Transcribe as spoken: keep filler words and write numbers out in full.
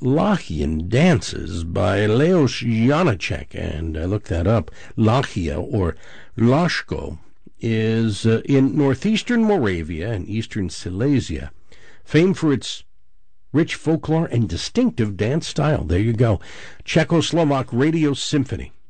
Czechoslovakian dances by Leos Janáček, and I looked that up. Lachia, or Lashko, is uh, in northeastern Moravia and eastern Silesia, famed for its rich folklore and distinctive dance style. There you go. Czechoslovak Radio Symphony.